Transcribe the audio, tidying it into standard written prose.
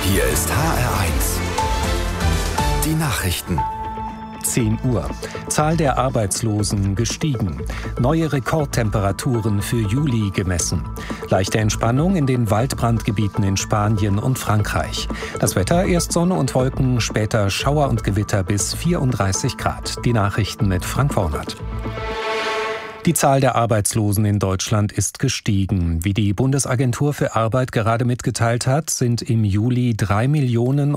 Hier ist HR1. Die Nachrichten. 10 Uhr. Zahl der Arbeitslosen gestiegen. Neue Rekordtemperaturen für Juli gemessen. Leichte Entspannung in den Waldbrandgebieten in Spanien und Frankreich. Das Wetter: erst Sonne und Wolken, später Schauer und Gewitter bis 34 Grad. Die Nachrichten mit Frank Vornert. Die Zahl der Arbeitslosen in Deutschland ist gestiegen. Wie die Bundesagentur für Arbeit gerade mitgeteilt hat, sind im Juli 3